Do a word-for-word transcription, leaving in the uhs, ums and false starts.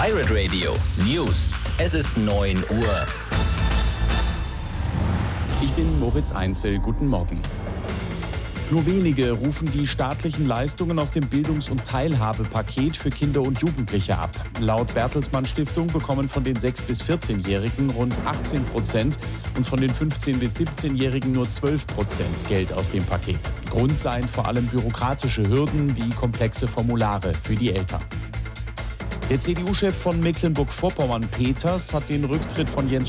Pirate Radio News. Es ist neun Uhr. Ich bin Moritz Einzel. Guten Morgen. Nur wenige rufen die staatlichen Leistungen aus dem Bildungs- und Teilhabepaket für Kinder und Jugendliche ab. Laut Bertelsmann Stiftung bekommen von den sechs- bis vierzehnjährigen rund achtzehn Prozent und von den fünfzehn- bis siebzehnjährigen nur zwölf Prozent Geld aus dem Paket. Grund seien vor allem bürokratische Hürden wie komplexe Formulare für die Eltern. Der C D U-Chef von Mecklenburg-Vorpommern, Peters, hat den Rücktritt von Jens